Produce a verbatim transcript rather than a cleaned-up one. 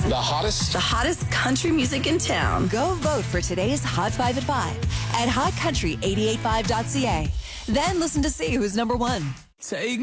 The hottest? The hottest country music in town. Go vote for today's Hot five at five at hot country eight eight five dot c a. Then listen to see who's number one. Take